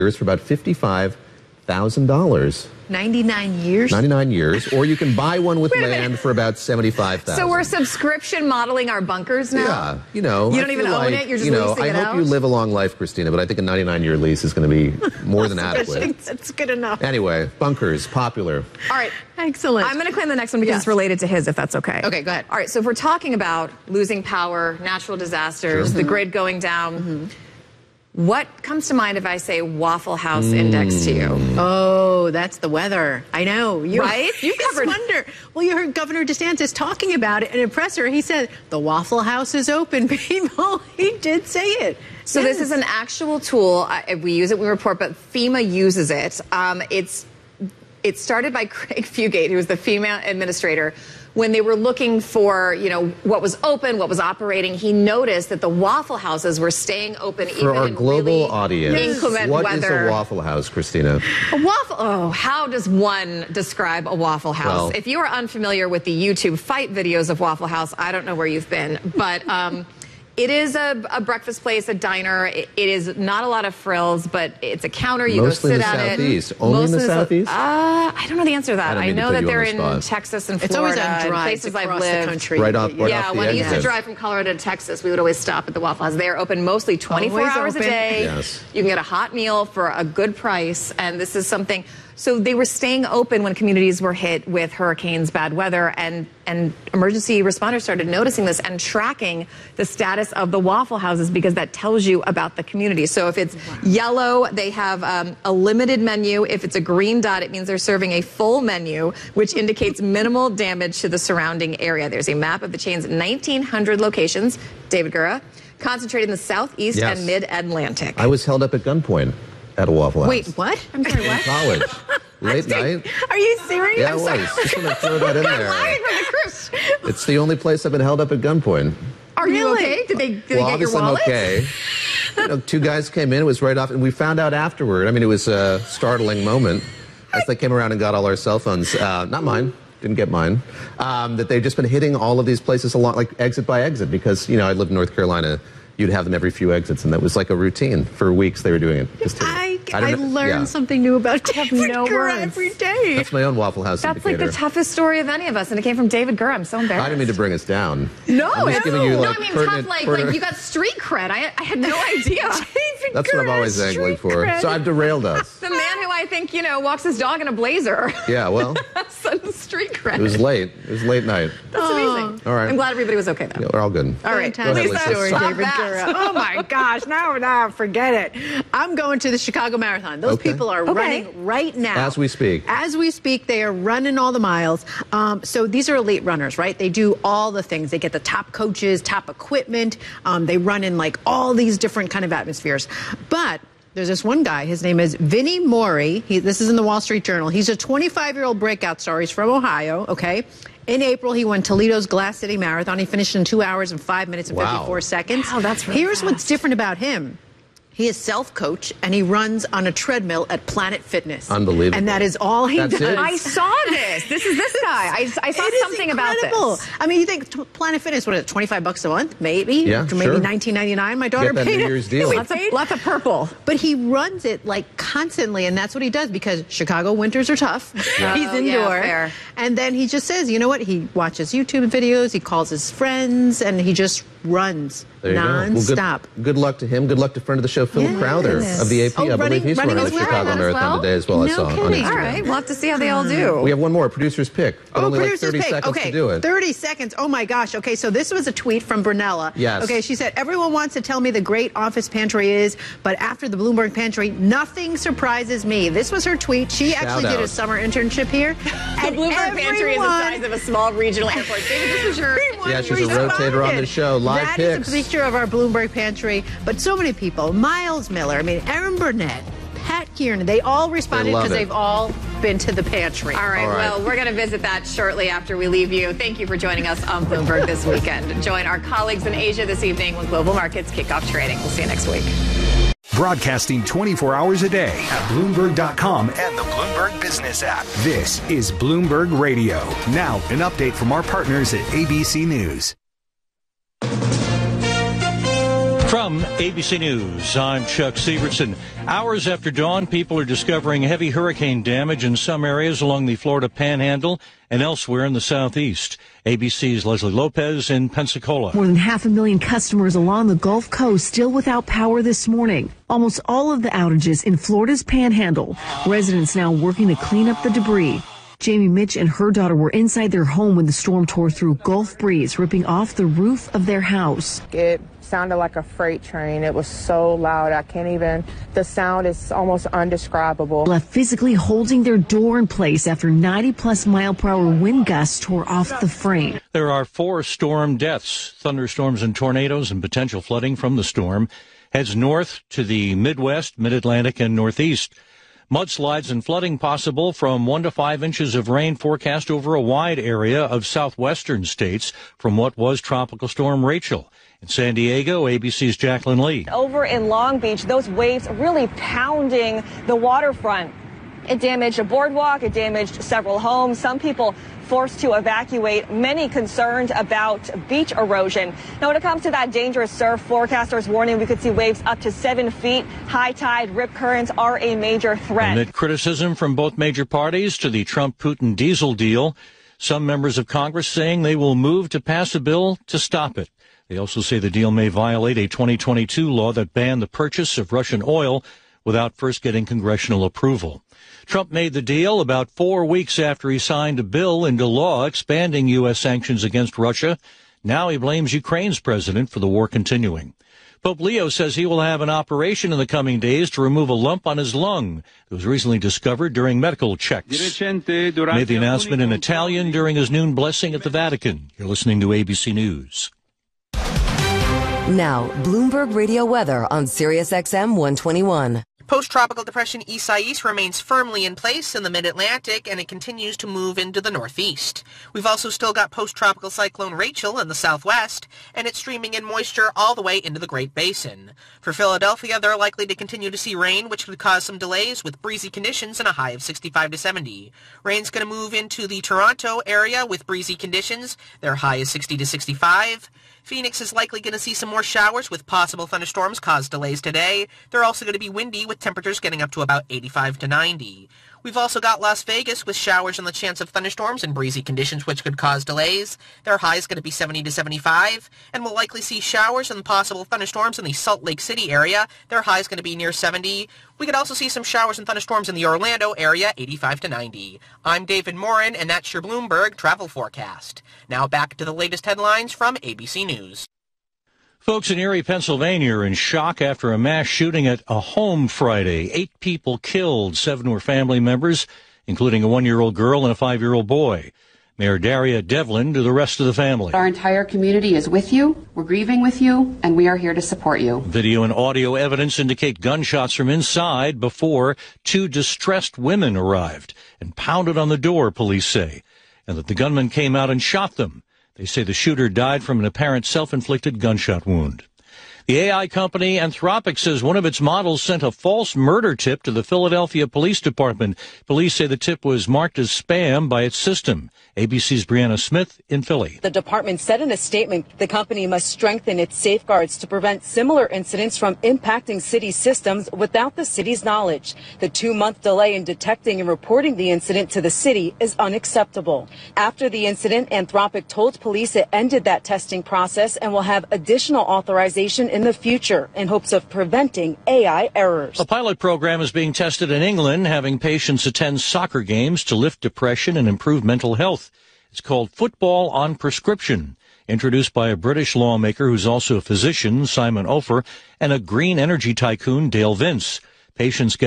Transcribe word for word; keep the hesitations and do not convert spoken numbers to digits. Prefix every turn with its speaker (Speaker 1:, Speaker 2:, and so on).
Speaker 1: years for about fifty-five thousand dollars.
Speaker 2: ninety-nine years?
Speaker 1: ninety-nine years. Or you can buy one with land for about seventy-five thousand dollars.
Speaker 3: So we're subscription modeling our bunkers now?
Speaker 1: Yeah, you know.
Speaker 3: You
Speaker 1: I
Speaker 3: don't even
Speaker 1: feel
Speaker 3: own
Speaker 1: like,
Speaker 3: it? You're just
Speaker 1: you know,
Speaker 3: leasing
Speaker 1: I
Speaker 3: it
Speaker 1: hope
Speaker 3: out?
Speaker 1: you live a long life, Christina, but I think a ninety-nine year lease is going to be more than adequate.
Speaker 2: That's good enough.
Speaker 1: Anyway, bunkers, popular.
Speaker 3: All right.
Speaker 2: Excellent.
Speaker 3: I'm going to claim the next one because
Speaker 2: Yes.
Speaker 3: it's related to his, if that's okay.
Speaker 2: Okay, go ahead.
Speaker 3: All right, so if we're talking about losing power, natural disasters,
Speaker 1: Sure.
Speaker 3: the
Speaker 1: Mm-hmm.
Speaker 3: grid going down, mm-hmm. what comes to mind if I say Waffle House mm. Index to you?
Speaker 2: Oh, that's the weather. I know. You,
Speaker 3: right?
Speaker 2: You covered. Wonder. Well, you heard Governor DeSantis talking about it in a presser. He said, the Waffle House is open, people. He did say it.
Speaker 3: So
Speaker 2: yes.
Speaker 3: this is an actual tool. I, we use it, we report, but FEMA uses it. Um, it's It started by Craig Fugate, who was the FEMA administrator. When they were looking for, you know, what was open, what was operating, he noticed that the Waffle Houses were staying open
Speaker 1: For
Speaker 3: even
Speaker 1: our
Speaker 3: in
Speaker 1: global
Speaker 3: really
Speaker 1: audience,
Speaker 3: inclement
Speaker 1: what
Speaker 3: weather.
Speaker 1: is a Waffle House, Christina?
Speaker 3: A waffle. Oh, how does one describe a Waffle House?
Speaker 1: Well,
Speaker 3: if you are unfamiliar with the YouTube fight videos of Waffle House, I don't know where you've been, but um, it is a, a breakfast place, a diner. It, it is not a lot of frills, but it's a counter. You
Speaker 1: Mostly
Speaker 3: go
Speaker 1: in
Speaker 3: sit
Speaker 1: the
Speaker 3: at
Speaker 1: Southeast.
Speaker 3: it.
Speaker 1: Only
Speaker 3: Most
Speaker 1: in the
Speaker 3: of
Speaker 1: Southeast?
Speaker 3: Uh, I don't know the answer to that.
Speaker 1: I don't
Speaker 3: I,
Speaker 1: mean to
Speaker 3: know
Speaker 1: put
Speaker 3: that
Speaker 1: you on
Speaker 3: they're
Speaker 1: the
Speaker 3: in
Speaker 1: spot.
Speaker 3: Texas and
Speaker 2: It's
Speaker 3: Florida.
Speaker 2: always on drives
Speaker 3: places I've
Speaker 2: across
Speaker 3: lived.
Speaker 2: the country.
Speaker 1: Right off, right
Speaker 3: yeah,
Speaker 1: off the
Speaker 3: when I used
Speaker 1: exit.
Speaker 3: to drive from Colorado to Texas, we would always stop at the Waffle House. They are open mostly twenty-four
Speaker 2: Always
Speaker 3: hours
Speaker 2: open.
Speaker 3: a day.
Speaker 1: Yes.
Speaker 3: You can get a hot meal for a good price, and this is something. So they were staying open when communities were hit with hurricanes, bad weather, and, and emergency responders started noticing this and tracking the status of the Waffle Houses because that tells you about the community. So if it's wow. yellow, they have um, a limited menu. If it's a green dot, it means they're serving a full menu, which indicates minimal damage to the surrounding area. There's a map of the chain's nineteen hundred locations, David Gura, concentrated in the southeast
Speaker 1: Yes.
Speaker 3: and mid-Atlantic.
Speaker 1: I was held up at gunpoint at a Waffle House.
Speaker 2: Wait, what?
Speaker 3: I'm sorry,
Speaker 1: In
Speaker 3: what?
Speaker 1: college. Late night.
Speaker 2: Are you serious?
Speaker 1: Yeah, I
Speaker 2: I'm
Speaker 1: was.
Speaker 2: sorry.
Speaker 1: Just want to throw that in there.
Speaker 3: Lying for the cruise.
Speaker 1: It's the only place I've been held up at gunpoint.
Speaker 3: Are you
Speaker 2: Really?
Speaker 3: okay? Did they, did they
Speaker 1: Well,
Speaker 3: get your
Speaker 1: obviously I'm
Speaker 3: wallet?
Speaker 1: okay. You know, two guys came in. It was right off, and we found out afterward. I mean, it was a startling moment as they came around and got all our cell phones. Uh, not mine. Didn't get mine. Um, that they've just been hitting all of these places along, like exit by exit, because, you know, I lived in North Carolina. You'd have them every few exits, and that was like a routine. For weeks they were doing it. Just hitting.
Speaker 2: I,
Speaker 1: I,
Speaker 2: I
Speaker 1: don't know-
Speaker 2: learned
Speaker 1: yeah.
Speaker 2: something new about David
Speaker 3: no
Speaker 2: Gura
Speaker 3: words.
Speaker 2: every day.
Speaker 1: That's my own Waffle House
Speaker 3: That's like
Speaker 1: indicator.
Speaker 3: the toughest story of any of us, and it came from David Gura. I'm so embarrassed.
Speaker 1: I didn't mean to bring us down.
Speaker 3: No,
Speaker 1: I'm just
Speaker 3: it's,
Speaker 1: giving you,
Speaker 3: no,
Speaker 1: like,
Speaker 3: I mean
Speaker 1: pertinent-
Speaker 3: tough. Like,
Speaker 1: pertinent-
Speaker 3: like you got street cred. I, I had no idea.
Speaker 2: David
Speaker 1: That's what I'm
Speaker 2: Gura,
Speaker 1: always angling
Speaker 2: street
Speaker 1: for.
Speaker 2: cred.
Speaker 1: So I've derailed us.
Speaker 3: The man who I think you know walks his dog in a blazer.
Speaker 1: Yeah, well,
Speaker 3: Some street cred.
Speaker 1: it was late. It was late night.
Speaker 3: That's amazing.
Speaker 1: All right.
Speaker 3: I'm glad everybody was okay though.
Speaker 1: Yeah, we're all good.
Speaker 3: All right,
Speaker 1: Go ahead,
Speaker 2: Fantastic
Speaker 1: Lisa.
Speaker 2: story,
Speaker 3: Stop
Speaker 2: David
Speaker 3: that.
Speaker 2: Gura. Oh my gosh! No, no, forget it. I'm going to the Chicago Marathon. Those
Speaker 1: Okay.
Speaker 2: people are
Speaker 3: Okay.
Speaker 2: running right now.
Speaker 1: As we speak.
Speaker 2: As we speak, they are running all the miles. Um, so these are elite runners, right? They do all the things. They get the top coaches, top equipment. Um, they run in like all these different kind of atmospheres. But there's this one guy. His name is Vinnie Mori. He, this is in the Wall Street Journal. He's a twenty-five-year-old breakout star. He's from Ohio, okay? In April, he won Toledo's Glass City Marathon. He finished in two hours and five minutes and
Speaker 1: Wow.
Speaker 2: fifty-four seconds.
Speaker 3: Wow, that's really
Speaker 2: Here's what's
Speaker 3: fast.
Speaker 2: different about him. He is self-coach, and he runs on a treadmill at Planet Fitness.
Speaker 1: Unbelievable.
Speaker 2: And that is all he
Speaker 1: That's
Speaker 2: does.
Speaker 1: it?
Speaker 3: I saw this. This is this guy. I, I saw
Speaker 2: It is
Speaker 3: something about
Speaker 2: incredible.
Speaker 3: this.
Speaker 2: I mean, you think t- Planet Fitness, what is it, twenty-five bucks a month? Maybe.
Speaker 1: Yeah,
Speaker 2: Maybe
Speaker 1: sure.
Speaker 2: nineteen ninety-nine. My daughter
Speaker 1: Get that
Speaker 2: paid
Speaker 1: New
Speaker 2: it.
Speaker 1: Year's deal.
Speaker 2: We
Speaker 3: Lots of,
Speaker 2: paid-
Speaker 3: lots of purple.
Speaker 2: But he runs it like constantly, and that's what he does because Chicago winters are tough.
Speaker 1: Yeah.
Speaker 2: He's
Speaker 3: Oh,
Speaker 2: indoor.
Speaker 3: yeah, fair.
Speaker 2: And then he just says, you know what? He watches YouTube videos, he calls his friends, and he just runs
Speaker 1: There you go. Well,
Speaker 2: nonstop.
Speaker 1: good, good luck to him. Good luck to friend of the show, Philip
Speaker 2: Yes.
Speaker 1: Crowther of the A P.
Speaker 2: Oh,
Speaker 1: I believe
Speaker 2: running-
Speaker 1: he's
Speaker 2: running
Speaker 1: running
Speaker 2: as
Speaker 1: the
Speaker 2: well?
Speaker 1: Chicago
Speaker 3: As
Speaker 1: Marathon
Speaker 3: well?
Speaker 1: today as well. I
Speaker 2: No
Speaker 1: saw on
Speaker 2: kidding.
Speaker 1: Instagram.
Speaker 3: All right, we'll have to see how they all do.
Speaker 1: We have one more, producer's pick, but
Speaker 2: Oh,
Speaker 1: only like
Speaker 2: producer's
Speaker 1: thirty
Speaker 2: pick.
Speaker 1: seconds
Speaker 2: okay,
Speaker 1: to do it.
Speaker 2: thirty seconds. Oh my gosh. Okay, so this was a tweet from Brunella.
Speaker 1: Yes.
Speaker 2: Okay, she said, everyone wants to tell me the great office pantry is, but after the Bloomberg pantry, nothing surprises me. This was her tweet. She
Speaker 1: Shout
Speaker 2: actually did a
Speaker 1: out.
Speaker 2: summer internship here.
Speaker 3: The
Speaker 2: and
Speaker 3: Bloomberg Pantry is the
Speaker 2: everyone-
Speaker 3: size of a small regional airport. David, this was your...
Speaker 2: everyone
Speaker 1: Yeah, she's a
Speaker 2: responded.
Speaker 1: rotator on the show. Live
Speaker 2: That is
Speaker 1: picks.
Speaker 2: a picture of our Bloomberg pantry, but so many people. Miles Miller, I mean, Erin Burnett, Pat Kieran, they all responded
Speaker 1: love
Speaker 2: because
Speaker 1: it.
Speaker 2: they've all been to the pantry.
Speaker 3: All right,
Speaker 1: All right.
Speaker 3: well, we're going to visit that shortly after we leave you. Thank you for joining us on Bloomberg this weekend. Join our colleagues in Asia this evening when global markets kick off trading. We'll see you next week.
Speaker 4: Broadcasting twenty-four hours a day at Bloomberg dot com and the Bloomberg Business app. This is Bloomberg Radio. Now, an update from our partners at A B C News.
Speaker 5: From A B C News, I'm Chuck Sievertson. Hours after dawn, people are discovering heavy hurricane damage in some areas along the Florida Panhandle and elsewhere in the southeast. A B C's Leslie Lopez in Pensacola.
Speaker 6: More than half a million customers along the Gulf Coast still without power this morning. Almost all of the outages in Florida's Panhandle. Residents now working to clean up the debris. Jamie Mitch and her daughter were inside their home when the storm tore through Gulf breeze, ripping off the roof of their house.
Speaker 7: It sounded like a freight train. It was so loud. I can't even, the sound is almost undescribable.
Speaker 6: Left physically holding their door in place after ninety plus mile per hour wind gusts tore off the frame.
Speaker 5: There are four storm deaths. Thunderstorms and tornadoes and potential flooding from the storm heads north to the Midwest, Mid-Atlantic, and Northeast. Mudslides and flooding possible from one to five inches of rain forecast over a wide area of southwestern states from what was Tropical Storm Rachel. In San Diego, A B C's Jacqueline Lee.
Speaker 8: Over in Long Beach, those waves really pounding the waterfront. It damaged a boardwalk. It damaged several homes. Some people forced to evacuate, many concerned about beach erosion. Now, when it comes to that dangerous surf, forecasters warning we could see waves up to seven feet. High tide, rip currents are a major threat.
Speaker 5: Amid criticism from both major parties to the Trump-Putin diesel deal, some members of Congress saying they will move to pass a bill to stop it. They also say the deal may violate a twenty twenty-two law that banned the purchase of Russian oil without first getting congressional approval. Trump made the deal about four weeks after he signed a bill into law expanding U S sanctions against Russia. Now he blames Ukraine's president for the war continuing. Pope Leo says he will have an operation in the coming days to remove a lump on his lung that was recently discovered during medical checks. Made the announcement in Italian during his noon blessing at the Vatican. You're listening to A B C News.
Speaker 9: Now, Bloomberg Radio weather on Sirius X M one twenty-one.
Speaker 10: Post-tropical depression Isaias remains firmly in place in the mid-Atlantic, and it continues to move into the northeast. We've also still got post-tropical cyclone Rachel in the southwest, and it's streaming in moisture all the way into the Great Basin. For Philadelphia, they're likely to continue to see rain, which could cause some delays with breezy conditions and a high of sixty-five to seventy. Rain's going to move into the Toronto area with breezy conditions. Their high is sixty to sixty-five. Phoenix is likely going to see some more showers with possible thunderstorms cause delays today. They're also going to be windy with temperatures getting up to about eighty-five to ninety. We've also got Las Vegas with showers and the chance of thunderstorms and breezy conditions which could cause delays. Their high is going to be seventy to seventy-five, and we'll likely see showers and possible thunderstorms in the Salt Lake City area. Their high is going to be near seventy. We could also see some showers and thunderstorms in the Orlando area, eighty-five to ninety. I'm David Morin, and that's your Bloomberg travel forecast. Now back to the latest headlines from A B C News.
Speaker 5: Folks in Erie, Pennsylvania are in shock after a mass shooting at a home Friday. Eight people killed, seven were family members, including a one-year-old girl and a five-year-old boy. Mayor Daria Devlin to the rest of the family.
Speaker 11: Our entire community is with you, we're grieving with you, and we are here to support you.
Speaker 5: Video and audio evidence indicate gunshots from inside before two distressed women arrived and pounded on the door, police say, and that the gunman came out and shot them. They say the shooter died from an apparent self-inflicted gunshot wound. The A I company Anthropic says one of its models sent a false murder tip to the Philadelphia Police Department. Police say the tip was marked as spam by its system. A B C's Brianna Smith in Philly.
Speaker 12: The department said in a statement the company must strengthen its safeguards to prevent similar incidents from impacting city systems without the city's knowledge. The two-month delay in detecting and reporting the incident to the city is unacceptable. After the incident, Anthropic told police it ended that testing process and will have additional authorization in the future in hopes of preventing A I errors.
Speaker 5: A pilot program is being tested in England, having patients attend soccer games to lift depression and improve mental health. It's called Football on Prescription, introduced by a British lawmaker who's also a physician, Simon Ofer, and a green energy tycoon, Dale Vince. Patients get